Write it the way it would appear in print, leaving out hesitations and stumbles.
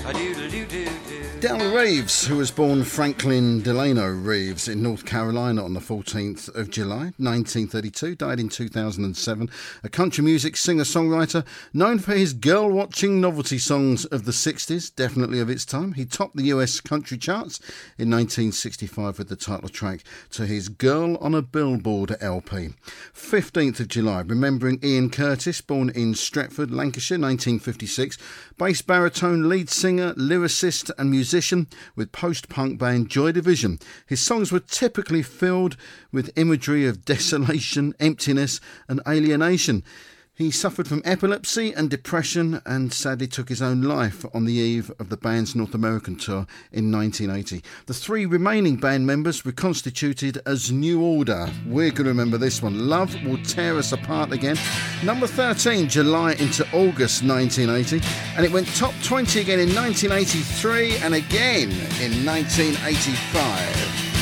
Del Reeves, who was born Franklin Delano Reeves in North Carolina on the 14th of July 1932, died in 2007, a country music singer-songwriter known for his girl-watching novelty songs of the 60s, definitely of its time. He topped the US country charts in 1965 with the title track to his Girl on a Billboard LP. 15th of July, remembering Ian Curtis, born in Stretford, Lancashire, 1956, bass baritone, lead singer, lyricist and musician with post-punk band Joy Division. His songs were typically filled with imagery of desolation, emptiness and alienation. He suffered from epilepsy and depression and sadly took his own life on the eve of the band's North American tour in 1980. The three remaining band members reconstituted as New Order. We're going to remember this one. Love Will Tear Us Apart Again. Number 13, July into August 1980. And it went top 20 again in 1983 and again in 1985.